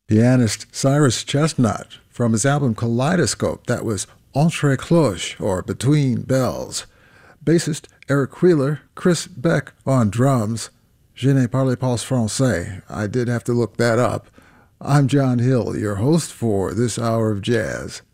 Pianist Cyrus Chestnut from his album Kaleidoscope, that was Entre Cloches, or Between Bells. Bassist Eric Wheeler, Chris Beck on drums. Je ne parle pas français. I did have to look that up. I'm John Hill, your host for this hour of jazz.